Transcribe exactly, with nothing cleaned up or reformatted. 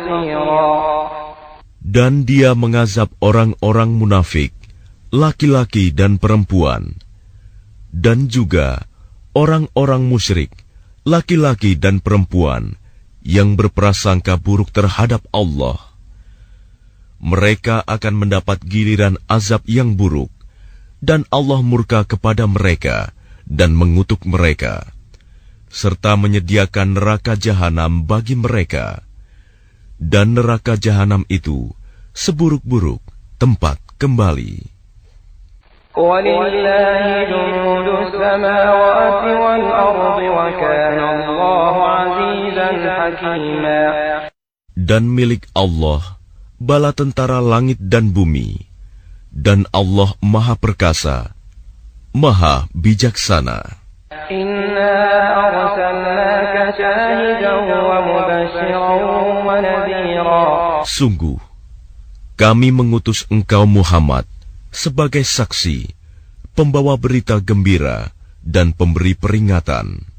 بصيرا. Dan dia mengazab orang-orang munafik, laki-laki dan perempuan, dan juga orang-orang musyrik, laki-laki dan perempuan, yang berprasangka buruk terhadap Allah. Mereka akan mendapat giliran azab yang buruk, dan Allah murka kepada mereka dan mengutuk mereka, serta menyediakan neraka jahanam bagi mereka. Dan neraka jahanam itu seburuk-buruk tempat kembali. وَلِلَّهِ جُنُودُ السَّمَاوَاتِ وَالْأَرْضِ وَكَانَ اللَّهُ عَزِيزًا حَكِيمًا. Dan milik Allah bala tentara langit dan bumi, dan Allah Maha Perkasa, Maha Bijaksana. Inna arsalnaka syahidan wa mubasysyiran wa nadhira. Sungguh, kami mengutus engkau Muhammad sebagai saksi, pembawa berita gembira dan pemberi peringatan.